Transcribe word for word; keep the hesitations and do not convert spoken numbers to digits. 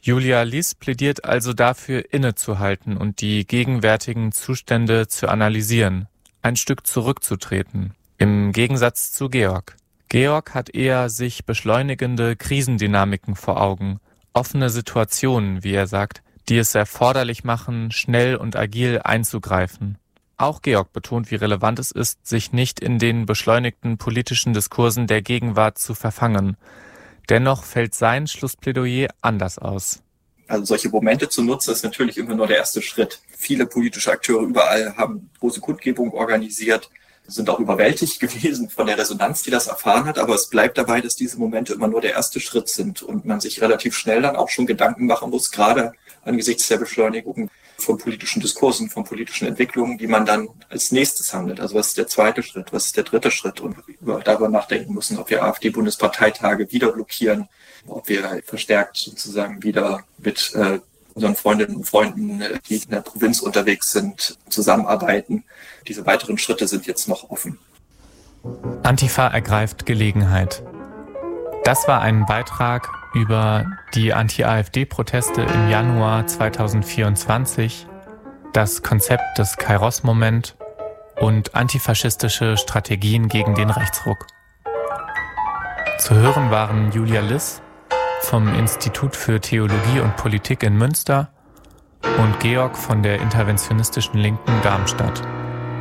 Julia Liss plädiert also dafür, innezuhalten und die gegenwärtigen Zustände zu analysieren, ein Stück zurückzutreten, im Gegensatz zu Georg. Georg hat eher sich beschleunigende Krisendynamiken vor Augen, offene Situationen, wie er sagt, die es erforderlich machen, schnell und agil einzugreifen. Auch Georg betont, wie relevant es ist, sich nicht in den beschleunigten politischen Diskursen der Gegenwart zu verfangen. Dennoch fällt sein Schlussplädoyer anders aus. Also solche Momente zu nutzen, ist natürlich immer nur der erste Schritt. Viele politische Akteure überall haben große Kundgebungen organisiert, sind auch überwältigt gewesen von der Resonanz, die das erfahren hat. Aber es bleibt dabei, dass diese Momente immer nur der erste Schritt sind und man sich relativ schnell dann auch schon Gedanken machen muss, gerade angesichts der Beschleunigung von politischen Diskursen, von politischen Entwicklungen, die man dann als nächstes handelt. Also was ist der zweite Schritt, was ist der dritte Schritt? Und wir darüber nachdenken müssen, ob wir AfD-Bundesparteitage wieder blockieren, ob wir verstärkt sozusagen wieder mit äh, unseren Freundinnen und Freunden, die in der Provinz unterwegs sind, zusammenarbeiten. Diese weiteren Schritte sind jetzt noch offen. Antifa ergreift Gelegenheit. Das war ein Beitrag über die Anti-AfD-Proteste im Januar zweitausendvierundzwanzig, das Konzept des Kairos-Moment und antifaschistische Strategien gegen den Rechtsruck. Zu hören waren Julia Liss vom Institut für Theologie und Politik in Münster und Georg von der interventionistischen Linken Darmstadt.